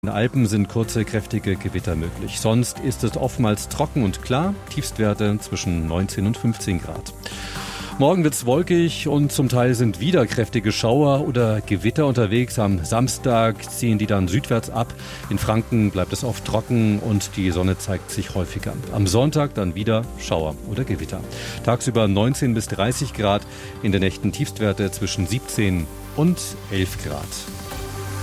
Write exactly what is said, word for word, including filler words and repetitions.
Alpen sind kurze, kräftige Gewitter möglich. Sonst ist es oftmals trocken und klar. Tiefstwerte zwischen neunzehn und fünfzehn Grad. Morgen wird's wolkig und zum Teil sind wieder kräftige Schauer oder Gewitter unterwegs. Am Samstag ziehen die dann südwärts ab. In Franken bleibt es oft trocken und die Sonne zeigt sich häufiger. Am Sonntag dann wieder Schauer oder Gewitter. Tagsüber neunzehn bis dreißig Grad, in den Nächten Tiefstwerte zwischen siebzehn und elf Grad.